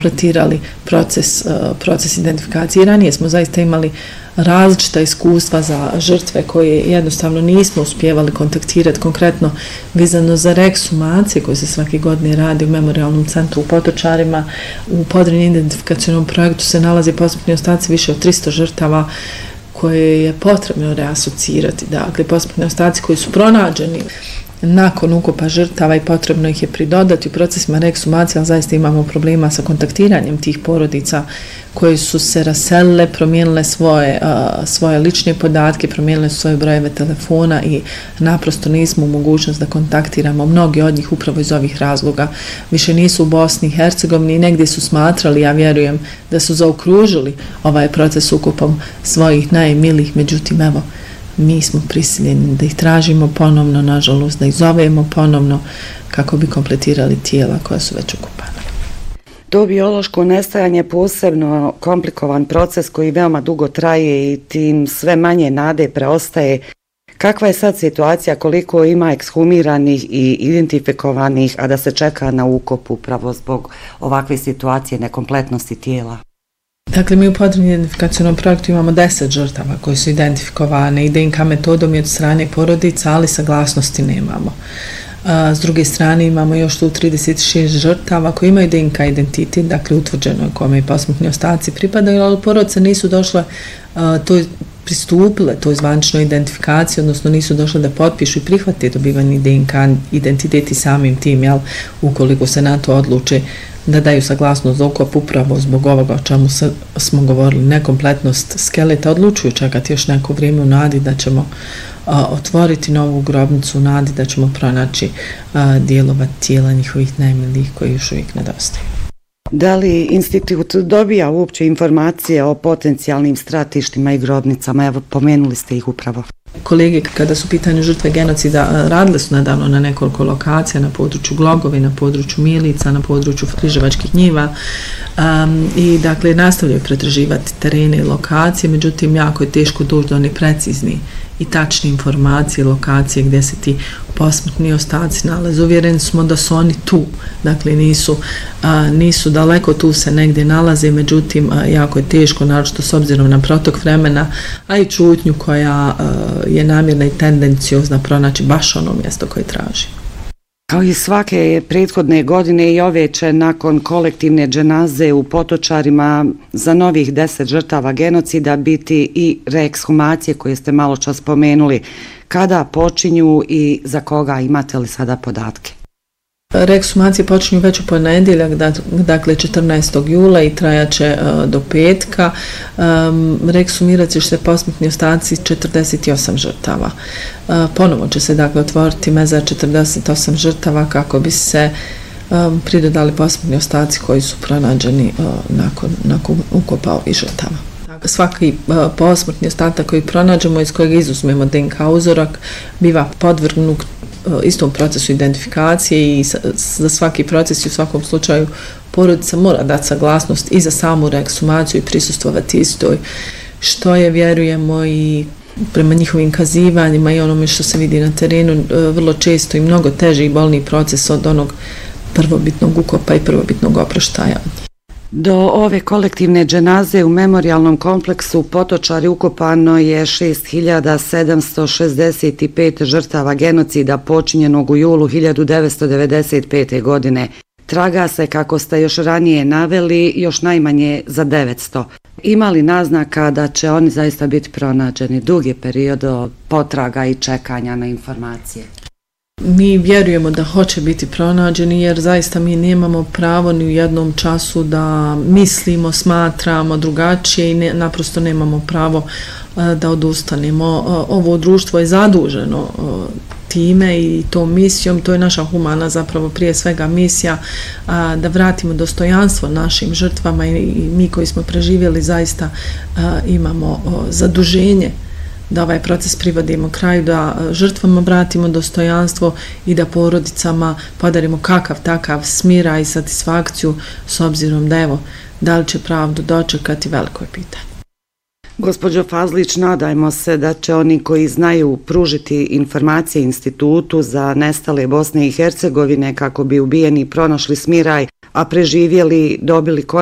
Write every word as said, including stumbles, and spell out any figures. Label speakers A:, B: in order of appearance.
A: kompletirali proces, proces identifikacije. Ranije smo zaista imali različita iskustva za žrtve koje jednostavno nismo uspjevali kontaktirati, konkretno vezano za rekshumacije koje se svake godine radi u Memorijalnom centru u Potočarima. U Podrinje identifikacionom projektu se nalaze posmrtni ostaci više od tristo žrtava koje je potrebno reasocirati. Dakle, posmrtni ostaci koji su pronađeni nakon ukopa žrtava i potrebno ih je pridodati u procesima rekshumacije, ali zaista imamo problema sa kontaktiranjem tih porodica koje su se raselile, promijenile svoje, uh, svoje lične podatke, promijenile svoje brojeve telefona i naprosto nismo u mogućnost da kontaktiramo. Mnogi od njih upravo iz ovih razloga više nisu u Bosni i Hercegovini i negdje su smatrali, ja vjerujem, da su zaokružili ovaj proces ukopom svojih najmilijih, međutim, evo, mi smo prisiljeni da ih tražimo ponovno, nažalost, da ih zovemo ponovno kako bi kompletirali tijela koja su već ukopana.
B: To biološko nestajanje je posebno komplikovan proces koji veoma dugo traje i tim sve manje nade preostaje. Kakva je sad situacija, koliko ima ekshumiranih i identifikovanih, a da se čeka na ukop upravo zbog ovakve situacije nekompletnosti tijela?
A: Dakle, mi u Podrinje identifikacionom projektu imamo deset žrtava koje su identifikovane i D N K metodom i od strane porodica, ali saglasnosti nemamo. S druge strane imamo još tu trideset šest žrtava koji imaju D N K identitet, dakle utvrđeno je kome i posmrtni ostaci pripadaju, ali porodice nisu došle toj pristupile toj zvaničnoj identifikaciji, odnosno nisu došle da potpišu i prihvate dobivani D N K identitet i samim tim, jel, ukoliko se na to odluče da daju saglasnost za ukop upravo zbog ovoga o čemu smo govorili, nekompletnost skeleta, odlučuju čekati još neko vrijeme u nadi da ćemo a, otvoriti novu grobnicu, u nadi da ćemo pronaći a, dijelova tijela njihovih najmilijih koji još uvijek nedostaju.
B: Da li institut dobija uopće informacije o potencijalnim stratištima i grobnicama? Evo, pomenuli ste ih upravo.
A: Kolege, kada su pitanje žrtve genocida, radile su nedavno na nekoliko lokacija, na području Glogovi, na području Milica, na području Križevačkih njiva um, i dakle nastavljaju pretraživati terene i lokacije, međutim jako je teško doći do one precizni i tačne informacije, lokacije gdje se ti posmrtni ostaci nalaze. Uvjereni smo da su oni tu, dakle nisu, a, nisu daleko, tu se negdje nalaze, međutim a, jako je teško, naročito s obzirom na protok vremena, a i čutnju koja a, je namjerna i tendenciozna pronaći baš ono mjesto koje traži.
B: Kao i svake prethodne godine i ove će nakon kolektivne dženaze u Potočarima za novih deset žrtava genocida biti i reekshumacije koje ste malo čas spomenuli. Kada počinju i za koga, imate li sada podatke?
A: Reekshumacije počinju već u ponedjeljak, dakle četrnaestog jula i trajaće uh, do petka. Um, reekshumirat će se posmrtni ostaci četrdeset osam žrtava. Uh, ponovo će se dakle otvoriti mezar četrdeset osam žrtava kako bi se um, pridodali posmrtni ostaci koji su pronađeni uh, nakon, nakon ukopa ovih žrtava. Svaki uh, posmrtni ostatak koji pronađemo, iz kojeg izuzmemo D N K uzorak, biva podvrgnut istom procesu identifikacije i za svaki proces i u svakom slučaju porodica mora dati saglasnost i za samu reekshumaciju i prisustvovati istoj, što je, vjerujemo, i prema njihovim kazivanjima i onome što se vidi na terenu vrlo često i mnogo teži i bolniji proces od onog prvobitnog ukopa i prvobitnog oproštaja.
B: Do ove kolektivne dženaze u memorijalnom kompleksu Potočari ukopano je šest hiljada sedamsto šezdeset pet žrtava genocida počinjenog u julu hiljadu devetsto devedeset pete. godine. Traga se, kako ste još ranije naveli, još najmanje za devetsto. Ima li naznaka da će oni zaista biti pronađeni? Dug je period potraga i čekanja na informacije.
A: Mi vjerujemo da hoće biti pronađeni jer zaista mi nemamo pravo ni u jednom času da mislimo, smatramo drugačije i ne, naprosto nemamo pravo uh, da odustanemo. Uh, ovo društvo je zaduženo uh, time i tom misijom, to je naša humana zapravo prije svega misija uh, da vratimo dostojanstvo našim žrtvama i, i mi koji smo preživjeli zaista uh, imamo uh, zaduženje da ovaj proces privodimo kraju, da žrtvama vratimo dostojanstvo i da porodicama podarimo kakav takav smira i satisfakciju s obzirom da evo, da li će pravdu dočekati, veliko je pitanje.
B: Gospođo Fazlić, nadajmo se da će oni koji znaju pružiti informacije institutu za nestale Bosne i Hercegovine kako bi ubijeni pronašli smiraj, a preživjeli dobili